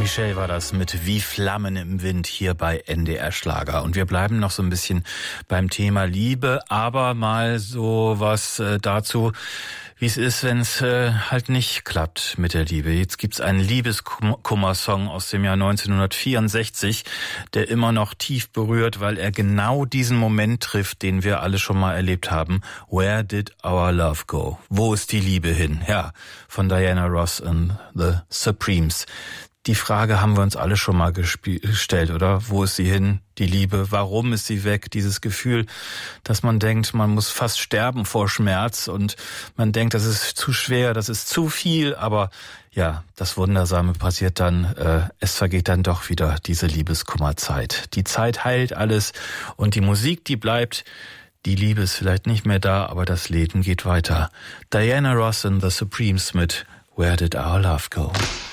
Michelle war das mit Wie Flammen im Wind hier bei NDR Schlager. Und wir bleiben noch so ein bisschen beim Thema Liebe, aber mal so was dazu, wie es ist, wenn es halt nicht klappt mit der Liebe. Jetzt gibt's einen Liebeskummer-Song aus dem Jahr 1964, der immer noch tief berührt, weil er genau diesen Moment trifft, den wir alle schon mal erlebt haben. Where did our love go? Wo ist die Liebe hin? Ja, von Diana Ross and the Supremes. Die Frage haben wir uns alle schon mal gestellt, oder? Wo ist sie hin, die Liebe? Warum ist sie weg? Dieses Gefühl, dass man denkt, man muss fast sterben vor Schmerz und man denkt, das ist zu schwer, das ist zu viel. Aber ja, das Wundersame passiert dann, es vergeht dann doch wieder diese Liebeskummerzeit. Die Zeit heilt alles und die Musik, die bleibt. Die Liebe ist vielleicht nicht mehr da, aber das Leben geht weiter. Diana Ross and the Supremes mit Where Did Our Love Go?